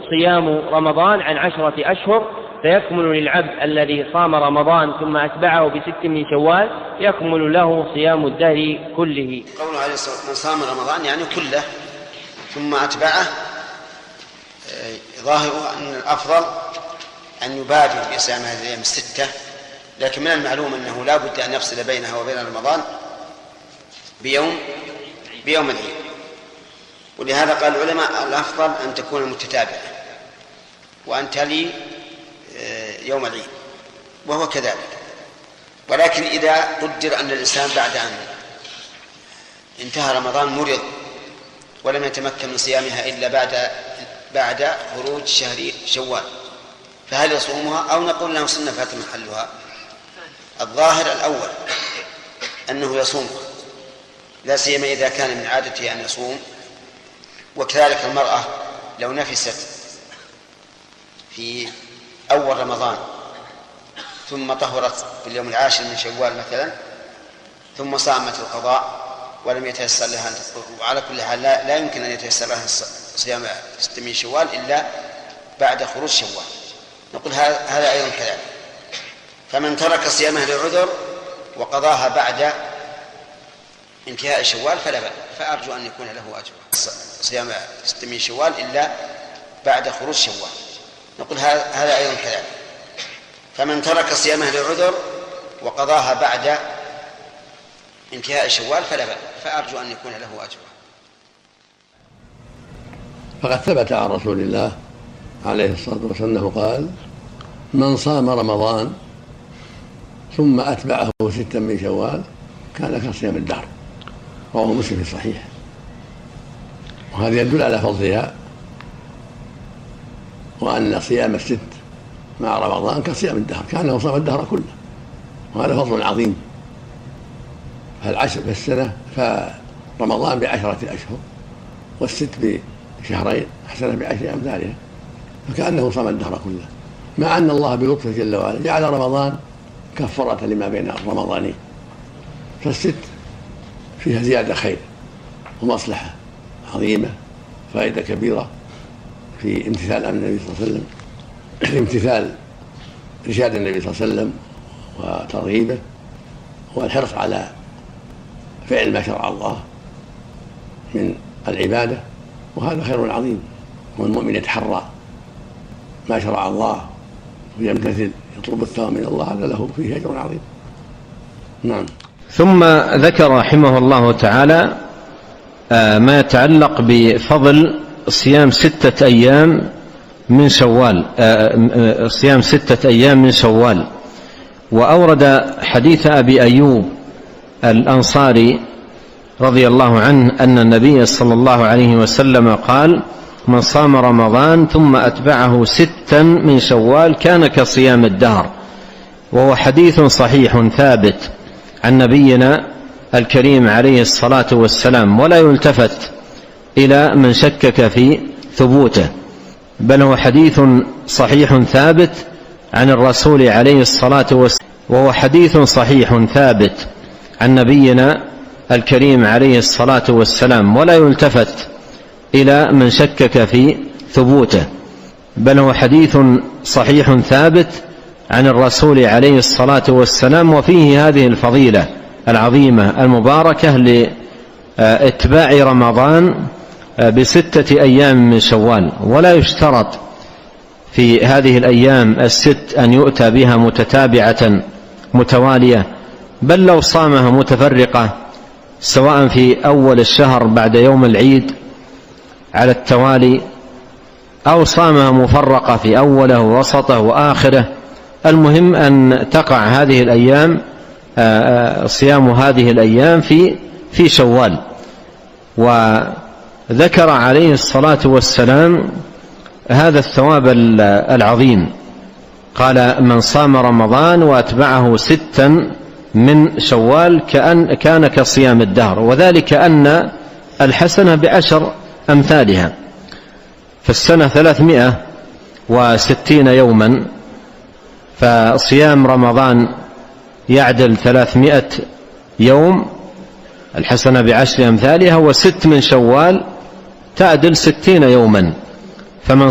صيام رمضان عن 10 أشهر، فيكمل للعبد الذي صام رمضان ثم أتبعه ب6 من شوال يكمل له صيام الدهر كله. قوله عليه الصلاة والسلام من صام رمضان يعني كله ثم أتبعه، ظاهره أن الأفضل أن يبادر بصيام هذه الأيام 6، لكن من المعلوم أنه لا بد أن يفصل بينها وبين رمضان بيوم العيد، ولهذا قال العلماء الأفضل أن تكون متتابعة وأن تلي يوم العيد، وهو كذلك. ولكن إذا قدر أن الإنسان بعد أن انتهى رمضان مرض ولم يتمكن من صيامها إلا بعد خروج شهر شوال، فهل يصومها أو نقول له سنة فات محلها؟ الظاهر الأول أنه يصومها، لا سيما إذا كان من عادته أن يصوم. وكذلك المرأة لو نفست في أول رمضان ثم طهرت في اليوم 10 من شوال مثلا ثم صامت القضاء ولم يتيسر لها أن تفطر، وعلى كل حال لا يمكن أن يتيسر لها صيام 6 من شوال إلا بعد خروج شوال، نقول هذا أيضا كذلك. فمن ترك صيامه لعذر وقضاها بعد انتهاء شوال فلا بأس، فأرجو أن يكون له أجر صيام 6 من شوال إلا بعد خروج شوال، نقول هذا أيضا كذلك. فمن ترك صيامه لعذر وقضاها بعد انتهاء شوال فلا بأس، فأرجو أن يكون له أجر. فقد ثبت عن رسول الله عليه الصلاة والسلام أنه قال من صام رمضان ثم أتبعه 6 من شوال كان كصيام الدهر، رواه مسلم في الصحيح. وهذا يدل على فضلها وأن صيام 6 مع رمضان كصيام الدهر، كأنه صام الدهر كله، وهذا فضل عظيم. فالعشر في السنة، فرمضان ب10 أشهر وال6 بشهرين حسنة ب10 أمثالها، فكأنه صام الدهر كله، مع أن الله بلطفه جل وعلا جعل رمضان كفارة لما بين الرمضانين، ف6 فيها زيادة خير ومصلحة عظيمة، فائدة كبيرة في امتثال أمر النبي صلى الله عليه وسلم، في امتثال إرشاد النبي صلى الله عليه وسلم وترغيبه، والحرص على فعل ما شرع الله من العبادة، وهذا خير عظيم. والمؤمن يتحرى ما شرع الله ويمتثل يطلب الثواب من الله، هذا له فيه أجر عظيم. نعم. ثم ذكر رحمه الله تعالى ما يتعلق بفضل صيام 6 أيام من شوال، صيام 6 أيام من شوال. وأورد حديث أبي أيوب الأنصاري رضي الله عنه أن النبي صلى الله عليه وسلم قال من صام رمضان ثم أتبعه 6 من شوال كان كصيام الدهر، وهو حديث صحيح ثابت عن نبينا الكريم عليه الصلاة والسلام، ولا يلتفت إلى من شكك في ثبوته، بل هو حديث صحيح ثابت عن الرسول عليه الصلاة والسلام، وهو حديث صحيح ثابت عن نبينا الكريم عليه الصلاة والسلام، ولا يلتفت إلى من شكك في ثبوته، بل هو حديث صحيح ثابت عن الرسول عليه الصلاة والسلام. وفيه هذه الفضيلة العظيمة المباركة لاتباع رمضان ب6 أيام من شوال. ولا يشترط في هذه الأيام 6 أن يؤتى بها متتابعة متوالية، بل لو صامها متفرقة سواء في أول الشهر بعد يوم العيد على التوالي، أو صامها مفرقة في أوله ووسطه وآخره، المهم أن تقع هذه الأيام صيام هذه الأيام في شوال. وذكر عليه الصلاة والسلام هذا الثواب العظيم، قال من صام رمضان وأتبعه 6 من شوال كان كصيام الدهر، وذلك أن الحسنة ب10 أمثالها، فالسنة 360 يوما، فصيام رمضان يعدل 300 يوم، الحسنة ب10 أمثالها، و6 من شوال تعدل 60 يوما، فمن